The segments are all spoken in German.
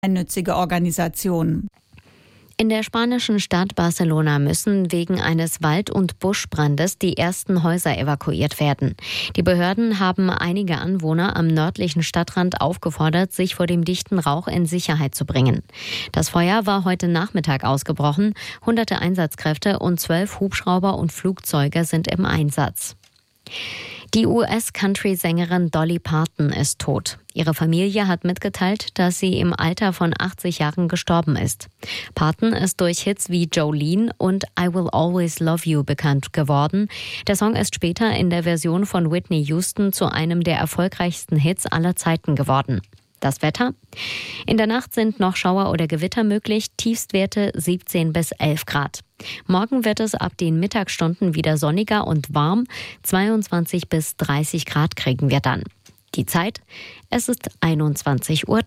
gemeinnützige Organisation. In der spanischen Stadt Barcelona müssen wegen eines Wald- und Buschbrandes die ersten Häuser evakuiert werden. Die Behörden haben einige Anwohner am nördlichen Stadtrand aufgefordert, sich vor dem dichten Rauch in Sicherheit zu bringen. Das Feuer war heute Nachmittag ausgebrochen. Hunderte Einsatzkräfte und 12 Hubschrauber und Flugzeuge sind im Einsatz. Die US-Country-Sängerin Dolly Parton ist tot. Ihre Familie hat mitgeteilt, dass sie im Alter von 80 Jahren gestorben ist. Parton ist durch Hits wie Jolene und I Will Always Love You bekannt geworden. Der Song ist später in der Version von Whitney Houston zu einem der erfolgreichsten Hits aller Zeiten geworden. Das Wetter? In der Nacht sind noch Schauer oder Gewitter möglich, Tiefstwerte 17 bis 11 Grad. Morgen wird es ab den Mittagsstunden wieder sonniger und warm, 22 bis 30 Grad kriegen wir dann. Die Zeit? Es ist 21:03 Uhr.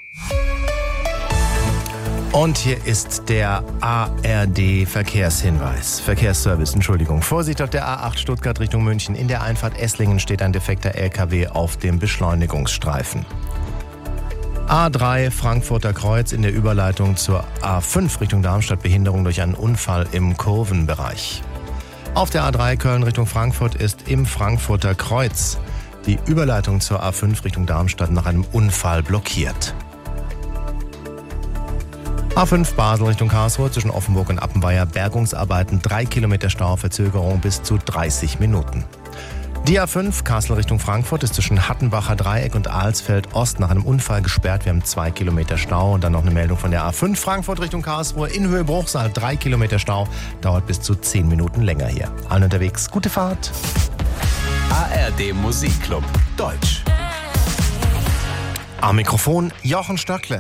Und hier ist der ARD-Verkehrshinweis. Verkehrsservice, Entschuldigung. Vorsicht auf der A8 Stuttgart Richtung München. In der Einfahrt Esslingen steht ein defekter LKW auf dem Beschleunigungsstreifen. A3 Frankfurter Kreuz in der Überleitung zur A5 Richtung Darmstadt, Behinderung durch einen Unfall im Kurvenbereich. Auf der A3 Köln Richtung Frankfurt ist im Frankfurter Kreuz die Überleitung zur A5 Richtung Darmstadt nach einem Unfall blockiert. A5 Basel Richtung Karlsruhe zwischen Offenburg und Appenweier, Bergungsarbeiten, 3 Kilometer Stau, Verzögerung bis zu 30 Minuten. Die A5 Kassel Richtung Frankfurt ist zwischen Hattenbacher Dreieck und Alsfeld Ost nach einem Unfall gesperrt. Wir haben 2 Kilometer Stau und dann noch eine Meldung von der A5 Frankfurt Richtung Karlsruhe in Höhe Bruchsal, 3 Kilometer Stau, dauert bis zu 10 Minuten länger hier. Allen unterwegs, gute Fahrt. ARD Musikclub Deutsch. Am Mikrofon Jochen Stöckle.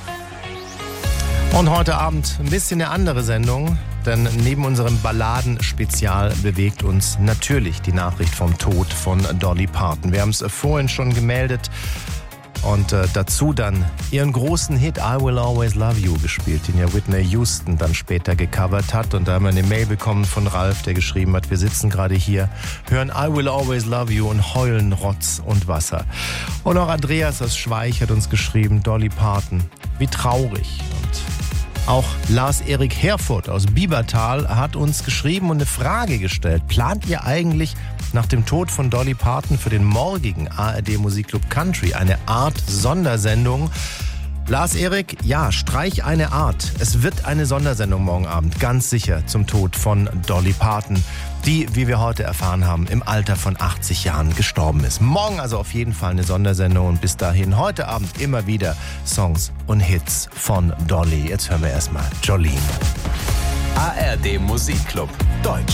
Und heute Abend ein bisschen eine andere Sendung, denn neben unserem Balladen-Spezial bewegt uns natürlich die Nachricht vom Tod von Dolly Parton. Wir haben es vorhin schon gemeldet und dazu dann ihren großen Hit I Will Always Love You gespielt, den ja Whitney Houston dann später gecovert hat. Und da haben wir eine Mail bekommen von Ralf, der geschrieben hat, wir sitzen gerade hier, hören I Will Always Love You und heulen Rotz und Wasser. Und auch Andreas aus Schweich hat uns geschrieben, Dolly Parton, wie traurig. Und auch Lars-Erik Herfurth aus Biebertal hat uns geschrieben und eine Frage gestellt. Plant ihr eigentlich nach dem Tod von Dolly Parton für den morgigen ARD Musikclub Country eine Art Sondersendung? Lars-Erik, ja, streich eine Art. Es wird eine Sondersendung morgen Abend, ganz sicher, zum Tod von Dolly Parton, die, wie wir heute erfahren haben, im Alter von 80 Jahren gestorben ist. Morgen also auf jeden Fall eine Sondersendung und bis dahin heute Abend immer wieder Songs und Hits von Dolly. Jetzt hören wir erstmal Jolene. ARD Musikclub Deutsch.